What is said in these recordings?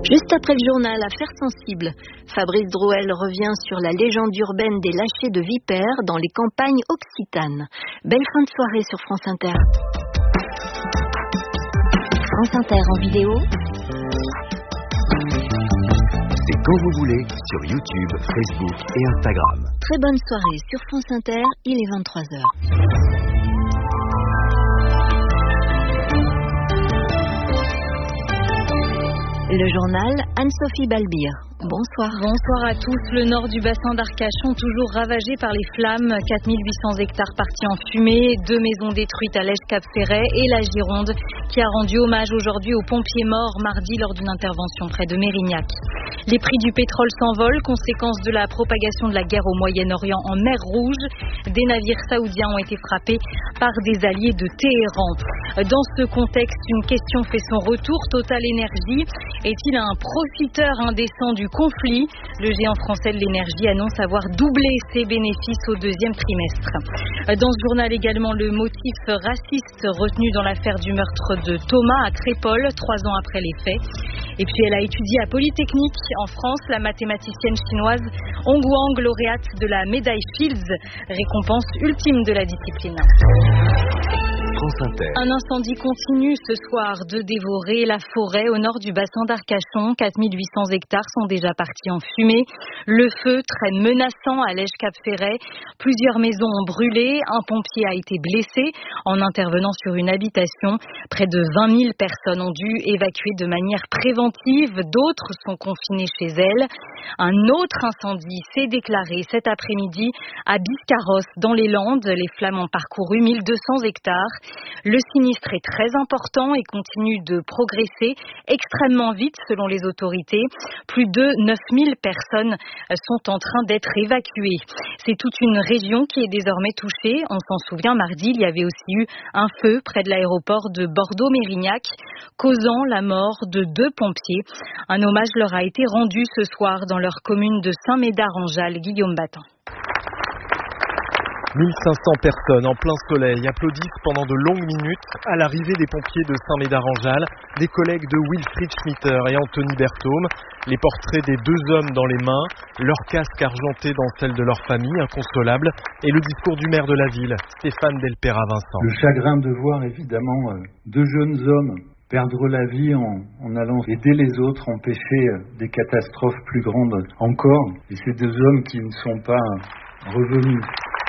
Juste après le journal, affaire sensible, Fabrice Drouel revient sur la légende urbaine des lâchers de vipères dans les campagnes occitanes. Belle fin de soirée sur France Inter. France Inter en vidéo. C'est quand vous voulez sur YouTube, Facebook et Instagram. Très bonne soirée sur France Inter, il est 23h. Le journal, Anne-Sophie Balbir. Bonsoir. Bonsoir à tous. Le nord du bassin d'Arcachon toujours ravagé par les flammes. 4800 hectares partis en fumée, 2 maisons détruites à Lège-Cap-Ferret et la Gironde qui a rendu hommage aujourd'hui aux pompiers morts mardi lors d'une intervention près de Mérignac. Les prix du pétrole s'envolent, conséquence de la propagation de la guerre au Moyen-Orient en mer Rouge. Des navires saoudiens ont été frappés par des alliés de Téhéran. Dans ce contexte, une question fait son retour. Total Énergie est-il un profiteur indécent du conflit? Le géant français de l'énergie annonce avoir doublé ses bénéfices au 2e trimestre. Dans ce journal également, le motif raciste retenu dans l'affaire du meurtre de Thomas à Crépol, 3 ans après les faits. Et puis elle a étudié à Polytechnique en France. La mathématicienne chinoise Hong Wang, lauréate de la médaille Fields, récompense ultime de la discipline. Un incendie continue ce soir de dévorer la forêt au nord du bassin d'Arcachon. 4800 hectares sont déjà partis en fumée. Le feu très menaçant à Lège-Cap-Ferret. Plusieurs maisons ont brûlé. Un pompier a été blessé en intervenant sur une habitation. Près de 20 000 personnes ont dû évacuer de manière préventive. D'autres sont confinées chez elles. Un autre incendie s'est déclaré cet après-midi à Biscarrosse dans les Landes. Les flammes ont parcouru 1200 hectares. Le sinistre est très important et continue de progresser extrêmement vite selon les autorités. Plus de 9000 personnes sont en train d'être évacuées. C'est toute une région qui est désormais touchée. On s'en souvient, mardi, il y avait aussi eu un feu près de l'aéroport de Bordeaux-Mérignac, causant la mort de 2 pompiers. Un hommage leur a été rendu ce soir dans leur commune de Saint-Médard-en-Jalles. Guillaume Battin. 1500 personnes en plein soleil applaudissent pendant de longues minutes à l'arrivée des pompiers de Saint-Médard-en-Jalles, des collègues de Wilfried Schmitter et Anthony Berthaume, les portraits des 2 hommes dans les mains, leurs casques argentés dans celles de leur famille, inconsolables, et le discours du maire de la ville, Stéphane Delpera-Vincent. Le chagrin de voir évidemment 2 jeunes hommes perdre la vie en allant aider les autres, empêcher des catastrophes plus grandes encore, et ces 2 hommes qui ne sont pas revenus.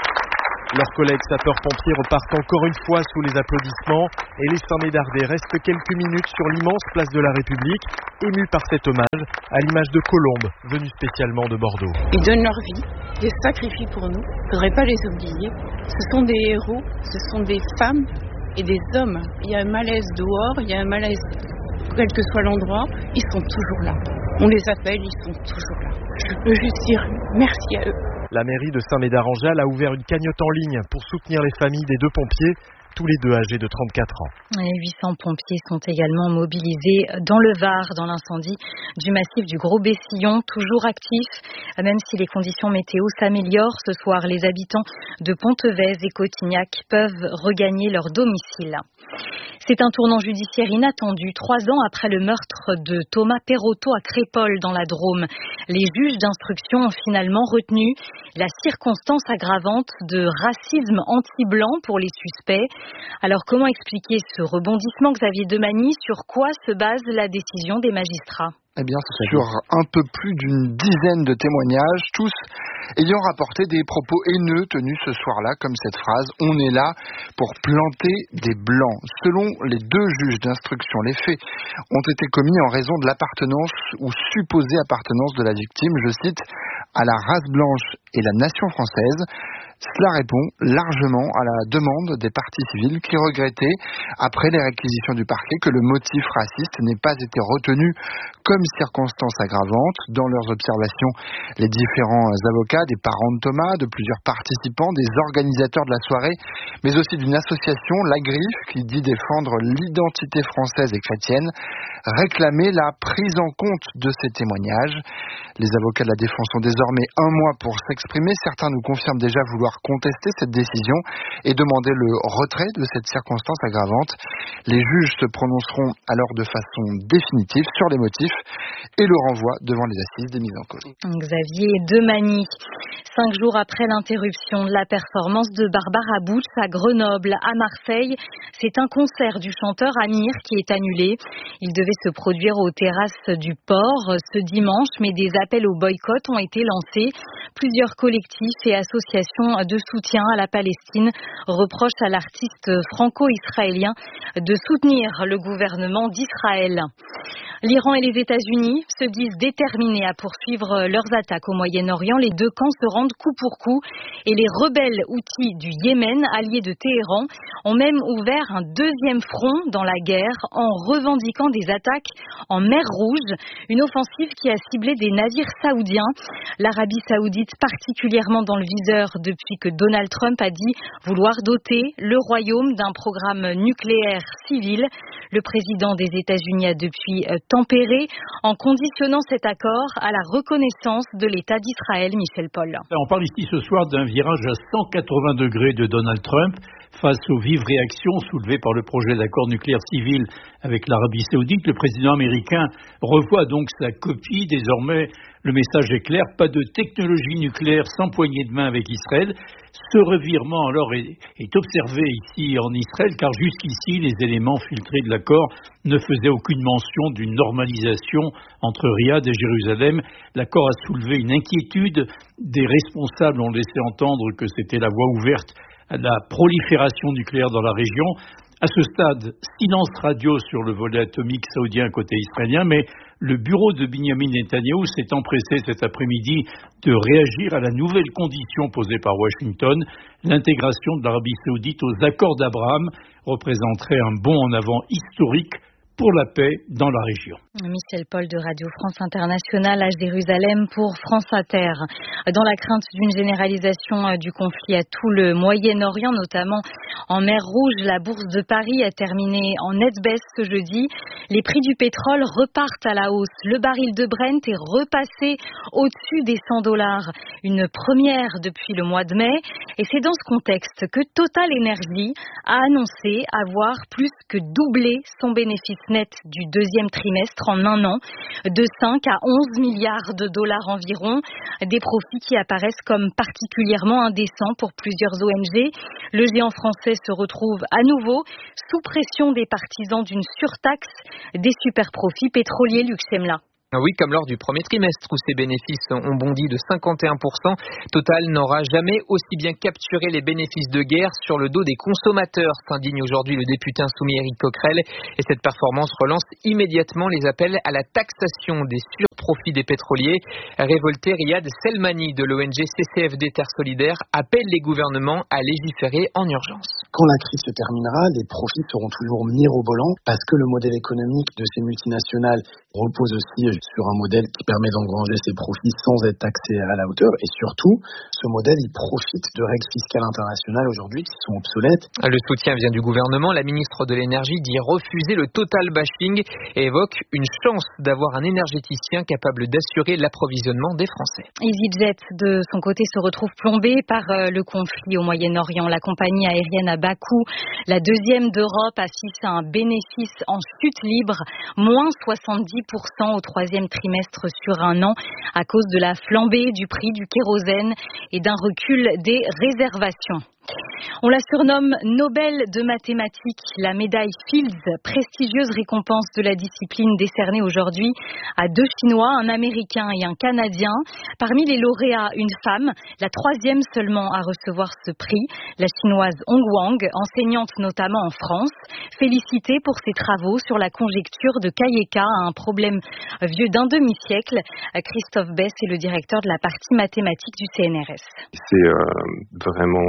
Leurs collègues sapeurs-pompiers repartent encore une fois sous les applaudissements et les Saint-Médardais restent quelques minutes sur l'immense place de la République, émus par cet hommage, à l'image de Colombes, venus spécialement de Bordeaux. Ils donnent leur vie, des sacrifices pour nous, il ne faudrait pas les oublier. Ce sont des héros, ce sont des femmes et des hommes. Il y a un malaise dehors, il y a un malaise, quel que soit l'endroit, ils sont toujours là. On les appelle, ils sont toujours là. Je peux juste dire merci à eux. La mairie de Saint-Médard-en-Jalles a ouvert une cagnotte en ligne pour soutenir les familles des 2 pompiers, tous les 2 âgés de 34 ans. Et 800 pompiers sont également mobilisés dans le Var, dans l'incendie du massif du Gros Bessillon, toujours actif. Même si les conditions météo s'améliorent, ce soir, les habitants de Pontevez et Cotignac peuvent regagner leur domicile. C'est un tournant judiciaire inattendu, 3 ans après le meurtre de Thomas Perrotto à Crépol dans la Drôme. Les juges d'instruction ont finalement retenu la circonstance aggravante de racisme anti-blanc pour les suspects. Alors comment expliquer ce rebondissement, Xavier Demagny? Sur quoi se base la décision des magistrats? Eh bien, sur un peu plus d'une dizaine de témoignages, tous ayant rapporté des propos haineux tenus ce soir-là, comme cette phrase « On est là pour planter des blancs ». Selon les 2 juges d'instruction, les faits ont été commis en raison de l'appartenance ou supposée appartenance de la victime, je cite, à la race blanche et la nation française. Cela répond largement à la demande des parties civiles qui regrettaient, après les réquisitions du parquet, que le motif raciste n'ait pas été retenu comme circonstance aggravante. Dans leurs observations, les différents avocats, des parents de Thomas, de plusieurs participants, des organisateurs de la soirée, mais aussi d'une association, La Griffe, qui dit défendre l'identité française et chrétienne, réclamaient la prise en compte de ces témoignages. Les avocats de la défense ont désormais 1 mois pour s'exprimer. Certains nous confirment déjà vouloir vouloir contester cette décision et demander le retrait de cette circonstance aggravante. Les juges se prononceront alors de façon définitive sur les motifs et le renvoi devant les assises des mises en cause. Xavier Demagny. 5 jours après l'interruption de la performance de Barbara Bush à Grenoble, à Marseille, c'est un concert du chanteur Amir qui est annulé. Il devait se produire aux terrasses du port ce dimanche, mais des appels au boycott ont été lancés. Plusieurs collectifs et associations de soutien à la Palestine reprochent à l'artiste franco-israélien de soutenir le gouvernement d'Israël. L'Iran et les États-Unis se disent déterminés à poursuivre leurs attaques au Moyen-Orient. Les deux camps se rendent coup pour coup et les rebelles houthis du Yémen, alliés de Téhéran, ont même ouvert un deuxième front dans la guerre en revendiquant des attaques en mer Rouge, une offensive qui a ciblé des navires saoudiens. L'Arabie saoudite particulièrement dans le viseur depuis que Donald Trump a dit vouloir doter le royaume d'un programme nucléaire civil. Le président des États-Unis a depuis tempéré en conditionnant cet accord à la reconnaissance de l'État d'Israël. Michel Paul. On parle ici ce soir d'un virage à 180 degrés de Donald Trump face aux vives réactions soulevées par le projet d'accord nucléaire civil avec l'Arabie saoudite. Le président américain revoit donc sa copie. Désormais, le message est clair, pas de technologie nucléaire sans poignée de main avec Israël. Ce revirement alors est observé ici en Israël car jusqu'ici les éléments filtrés de l'accord ne faisaient aucune mention d'une normalisation entre Riyad et Jérusalem. L'accord a soulevé une inquiétude. Des responsables ont laissé entendre que c'était la voie ouverte à la prolifération nucléaire dans la région. À ce stade, silence radio sur le volet atomique saoudien côté israélien, mais le bureau de Benjamin Netanyahou s'est empressé cet après-midi de réagir à la nouvelle condition posée par Washington. L'intégration de l'Arabie saoudite aux accords d'Abraham représenterait un bond en avant historique pour la paix dans la région. Michel Paul de Radio France Internationale à Jérusalem pour France Inter. Dans la crainte d'une généralisation du conflit à tout le Moyen-Orient, notamment en mer Rouge, la bourse de Paris a terminé en nette baisse ce jeudi. Les prix du pétrole repartent à la hausse. Le baril de Brent est repassé au-dessus des $100. Une première depuis le mois de mai. Et c'est dans ce contexte que Total Energy a annoncé avoir plus que doublé son bénéfice net du deuxième trimestre en un an, de 5 à 11 milliards de dollars environ, des profits qui apparaissent comme particulièrement indécents pour plusieurs ONG. Le géant français se retrouve à nouveau sous pression des partisans d'une surtaxe des superprofits pétroliers. Luc Chemla. Oui, comme lors du premier trimestre où ses bénéfices ont bondi de 51%, Total n'aura jamais aussi bien capturé les bénéfices de guerre sur le dos des consommateurs, s'indigne aujourd'hui le député insoumis Éric Coquerel. Et cette performance relance immédiatement les appels à la taxation des surprofits des pétroliers. Révolté, Riyad Selmani de l'ONG CCFD Terre Solidaire appelle les gouvernements à légiférer en urgence. Quand la crise se terminera, les profits seront toujours mirobolants parce que le modèle économique de ces multinationales repose aussi sur un modèle qui permet d'engranger ses profits sans être taxé à la hauteur. Et surtout, ce modèle, il profite de règles fiscales internationales aujourd'hui qui sont obsolètes. Le soutien vient du gouvernement. La ministre de l'Énergie dit refuser le total bashing et évoque une chance d'avoir un énergéticien capable d'assurer l'approvisionnement des Français. EasyJet, de son côté, se retrouve plombé par le conflit au Moyen-Orient. La compagnie aérienne à bas coût, la deuxième d'Europe, affiche un bénéfice en chute libre, moins 70% au troisième trimestre sur un an à cause de la flambée du prix du kérosène et d'un recul des réservations. On la surnomme Nobel de mathématiques. La médaille Fields, prestigieuse récompense de la discipline décernée aujourd'hui à 2 Chinois, un Américain et un Canadien. Parmi les lauréats, une femme, la 3e seulement à recevoir ce prix, la Chinoise Hong Wang, enseignante notamment en France, félicitée pour ses travaux sur la conjecture de Kayeka, un problème vieux d'un demi-siècle. Christophe Bess est le directeur de la partie mathématique du CNRS. C'est vraiment quelque chose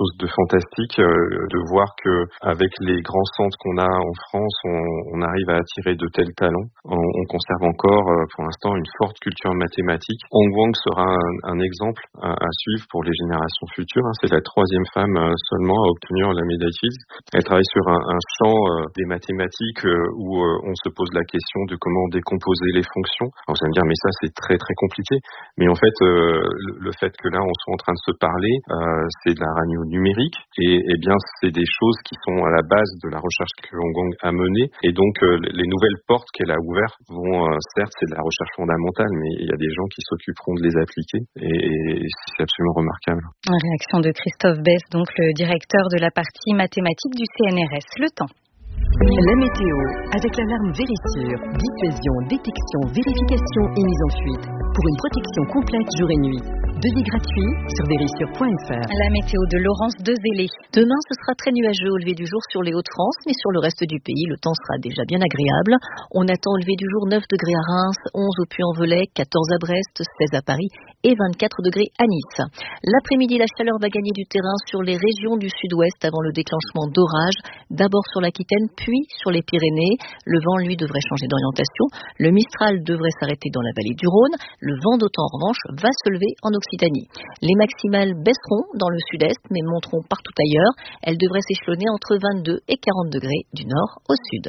chose de fantastique de voir que avec les grands centres qu'on a en France, on arrive à attirer de tels talents. On conserve encore pour l'instant une forte culture mathématique. Hong Wang sera un exemple à suivre pour les générations futures. C'est la 3e femme seulement à obtenir la médaille Fields. Elle travaille sur un champ des mathématiques où on se pose la question de comment décomposer les fonctions. Alors vous allez me dire mais ça c'est très très compliqué. Mais en fait le fait que là on soit en train de se parler, c'est de la radio numérique et bien c'est des choses qui sont à la base de la recherche que Hong Wang a menée. Et donc les nouvelles portes qu'elle a ouvertes vont, certes c'est de la recherche fondamentale, mais il y a des gens qui s'occuperont de les appliquer et c'est absolument remarquable. Réaction de Christophe Besse, donc le directeur de la partie mathématique du CNRS. Le temps. La météo, avec l'alarme Vérissure, dissuasion, détection, vérification et mise en fuite, pour une protection complète jour et nuit. Devis gratuit sur vérissure.fr. La météo de Laurence Dezélé. Demain, ce sera très nuageux au lever du jour sur les Hauts-de-France, mais sur le reste du pays, le temps sera déjà bien agréable. On attend au lever du jour 9 degrés à Reims, 11 au Puy-en-Velay, 14 à Brest, 16 à Paris et 24 degrés à Nice. L'après-midi, la chaleur va gagner du terrain sur les régions du sud-ouest avant le déclenchement d'orages, d'abord sur l'Aquitaine, puis sur les Pyrénées. Le vent, lui, devrait changer d'orientation. Le Mistral devrait s'arrêter dans la vallée du Rhône. Le vent d'OTAN, en revanche, va se lever en Occitanie. Les maximales baisseront dans le sud-est, mais monteront partout ailleurs. Elles devraient s'échelonner entre 22 et 40 degrés du nord au sud.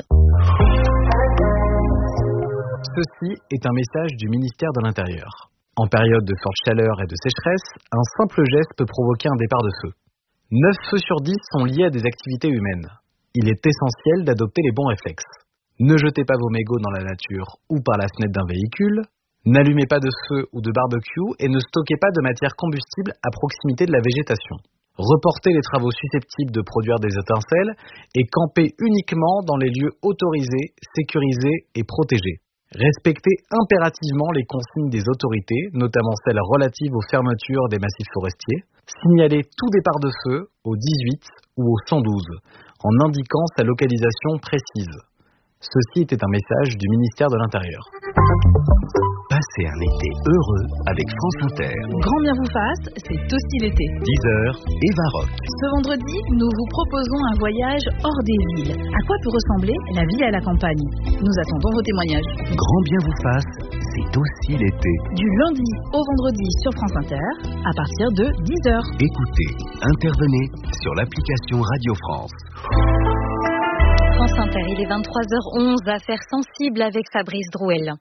Ceci est un message du ministère de l'Intérieur. En période de forte chaleur et de sécheresse, un simple geste peut provoquer un départ de feu. 9 feux sur 10 sont liés à des activités humaines. Il est essentiel d'adopter les bons réflexes. Ne jetez pas vos mégots dans la nature ou par la fenêtre d'un véhicule. N'allumez pas de feu ou de barbecue et ne stockez pas de matière combustible à proximité de la végétation. Reportez les travaux susceptibles de produire des étincelles et campez uniquement dans les lieux autorisés, sécurisés et protégés. Respectez impérativement les consignes des autorités, notamment celles relatives aux fermetures des massifs forestiers. Signalez tout départ de feu au 18 ou au 112 en indiquant sa localisation précise. Ceci était un message du ministère de l'Intérieur. Passez un été heureux avec France Inter. Grand bien vous fasse, c'est aussi l'été. 10h, Eva Rock. Ce vendredi, nous vous proposons un voyage hors des villes. À quoi peut ressembler la vie à la campagne? Nous attendons vos témoignages. Grand bien vous fasse, c'est aussi l'été. Du lundi au vendredi sur France Inter, à partir de 10h. Écoutez, intervenez sur l'application Radio France. France Inter, il est 23h11, affaire sensible avec Fabrice Drouel.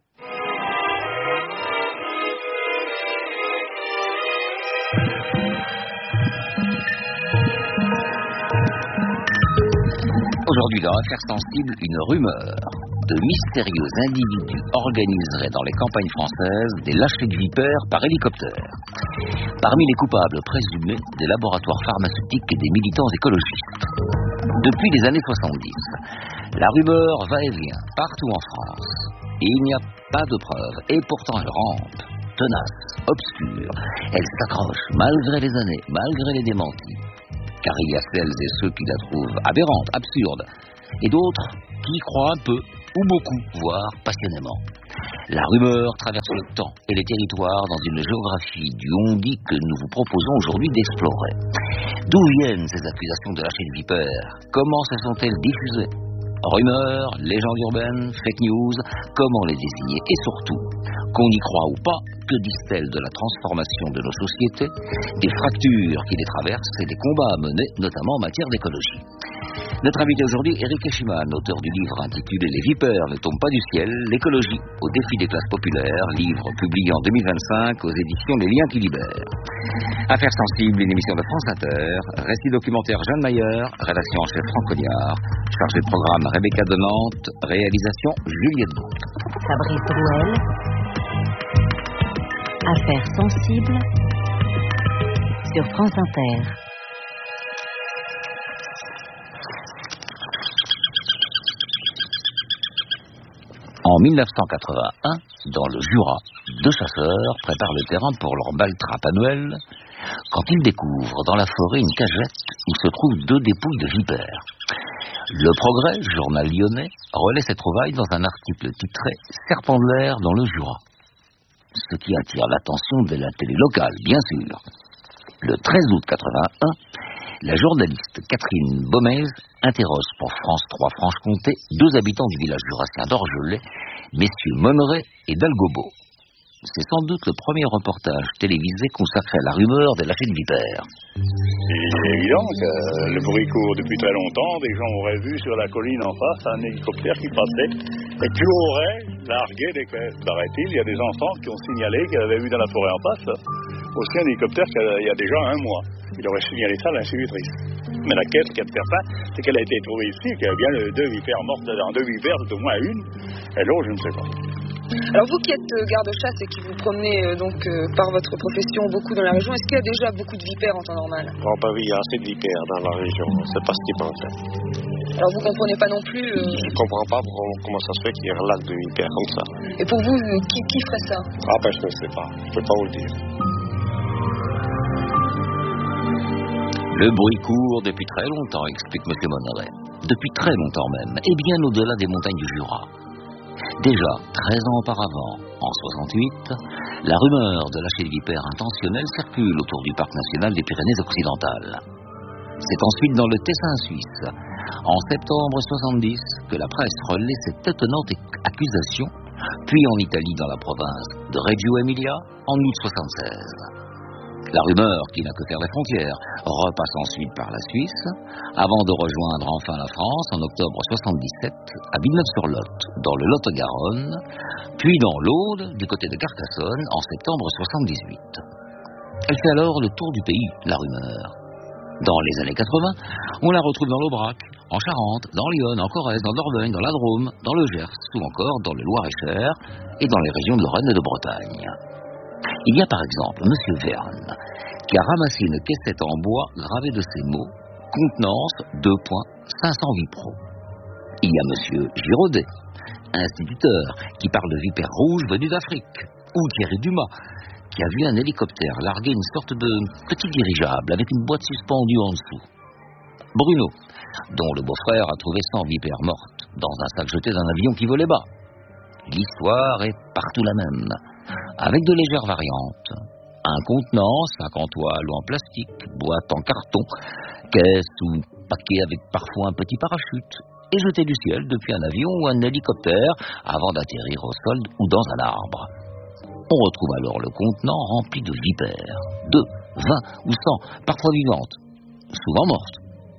Aujourd'hui, dans Affaires sensibles, une rumeur. De mystérieux individus organiseraient dans les campagnes françaises des lâchers de vipères par hélicoptère. Parmi les coupables présumés, des laboratoires pharmaceutiques et des militants écologistes. Depuis les années 70, la rumeur va et vient partout en France. Et il n'y a pas de preuves. Et pourtant elle rampe, tenace, obscure. Elle s'accroche malgré les années, malgré les démentis. Car il y a celles et ceux qui la trouvent aberrante, absurde. Et d'autres qui y croient un peu, ou beaucoup, voire passionnément. La rumeur traverse le temps et les territoires dans une géographie du on-dit que nous vous proposons aujourd'hui d'explorer. D'où viennent ces accusations de lâcher de vipères? Comment se sont-elles diffusées? Rumeurs, légendes urbaines, fake news, comment les désigner? Et surtout, qu'on y croit ou pas, que disent-elles de la transformation de nos sociétés, des fractures qui les traversent et des combats à mener, notamment en matière d'écologie? Notre invité aujourd'hui, Éric Eschiman, auteur du livre intitulé « Les vipères ne tombent pas du ciel, l'écologie au défi des classes populaires », livre publié en 2025 aux éditions Les Liens qui libèrent. Affaires sensibles, une émission de France Inter, récit documentaire Jeanne Mayer, rédaction en chef Franck Cognard, chargé de programme Rebecca de Nantes, réalisation Juliette Beau. Fabrice Drouel, Affaires sensibles sur France Inter. En 1981, dans le Jura, 2 chasseurs préparent le terrain pour leur bal-trappe annuel quand ils découvrent dans la forêt une cagette où se trouvent 2 dépouilles de vipères. Le Progrès, journal lyonnais, relaie ces trouvailles dans un article titré « Serpent de l'air dans le Jura ». Ce qui attire l'attention de la télé locale, bien sûr. Le 13 août 81, La journaliste Catherine Baumez interroge pour France 3 Franche-Comté 2 habitants du village jurassien d'Orgelet, messieurs Monneret et Dalgobo. C'est sans doute le premier reportage télévisé consacré à la rumeur des lâchers de vipères. C'est évident que le bruit court depuis très longtemps. Des gens auraient vu sur la colline en face un hélicoptère qui passait et qui aurait largué des clés. Paraît-il, il y a des enfants qui ont signalé qu'ils avaient vu dans la forêt en face aussi un hélicoptère il y a déjà un mois. Il aurait signalé ça à l'institutrice. Mais la quête, ce qui est certain, c'est qu'elle a été trouvée ici, qu'il y a bien 2 vipères mortes, dans 2 vipères, tout au moins une, et l'autre, je ne sais pas. Alors vous qui êtes garde-chasse et qui vous promenez par votre profession beaucoup dans la région, est-ce qu'il y a déjà beaucoup de vipères en temps normal? Oui, il y a assez de vipères dans la région, c'est pas ce qui manque. Alors vous comprenez pas non plus Je comprends pas comment ça se fait qu'il y ait un lac de vipères comme ça. Et pour vous, qui ferait ça? Je ne sais pas, je peux pas vous le dire. Le bruit court depuis très longtemps, explique M. Monneret. Depuis très longtemps même, et bien au-delà des montagnes du Jura. Déjà, 13 ans auparavant, en 68, la rumeur de lâcher de vipères intentionnelles circule autour du parc national des Pyrénées occidentales. C'est ensuite dans le Tessin suisse, en septembre 70, que la presse relaie cette étonnante accusation, puis en Italie dans la province de Reggio Emilia, en août 76. La rumeur, qui n'a que faire les frontières, repasse ensuite par la Suisse, avant de rejoindre enfin la France en octobre 77, à Villeneuve-sur-Lot, dans le Lot-et-Garonne, puis dans l'Aude, du côté de Carcassonne, en septembre 78. Elle fait alors le tour du pays, la rumeur. Dans les années 80, on la retrouve dans l'Aubrac, en Charente, dans l'Yonne, en Corrèze, dans Dordogne, dans la Drôme, dans le Gers, ou encore dans le Loir-et-Cher et dans les régions de Lorraine et de Bretagne. Il y a par exemple M. Verne, qui a ramassé une caissette en bois gravée de ces mots « Contenance, 500 vipros ». Il y a M. Giraudet, instituteur, qui parle de vipères rouges venues d'Afrique, ou Thierry Dumas, qui a vu un hélicoptère larguer une sorte de petit dirigeable avec une boîte suspendue en dessous. Bruno, dont le beau-frère a trouvé 100 vipères mortes dans un sac jeté d'un avion qui volait bas. L'histoire est partout la même, avec de légères variantes. Un contenant, sac en toile ou en plastique, boîte en carton, caisse ou paquet avec parfois un petit parachute, et jeté du ciel depuis un avion ou un hélicoptère avant d'atterrir au sol ou dans un arbre. On retrouve alors le contenant rempli de vipères, 2, 20 ou 100, parfois vivantes, souvent mortes.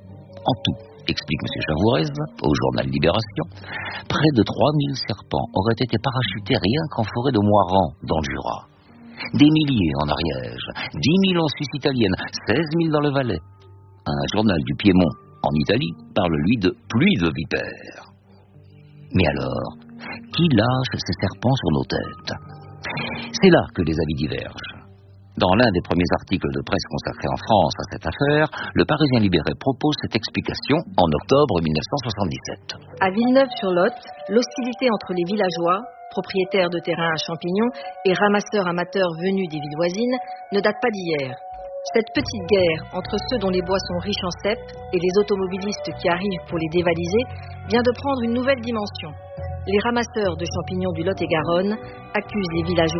En tout, explique M. Chavourez au journal Libération, près de 3000 serpents auraient été parachutés rien qu'en forêt de Moirans, dans le Jura. Des milliers en Ariège, 10 000 en Suisse italienne, 16 000 dans le Valais. Un journal du Piémont, en Italie, parle lui de pluie de vipères. Mais alors, qui lâche ces serpents sur nos têtes? C'est là que les avis divergent. Dans l'un des premiers articles de presse consacrés en France à cette affaire, le Parisien libéré propose cette explication en octobre 1977. À Villeneuve-sur-Lot, l'hostilité entre les villageois, propriétaires de terrains à champignons et ramasseurs amateurs venus des villes voisines, ne date pas d'hier. Cette petite guerre entre ceux dont les bois sont riches en cèpes et les automobilistes qui arrivent pour les dévaliser vient de prendre une nouvelle dimension. Les ramasseurs de champignons du Lot-et-Garonne accusent les villageois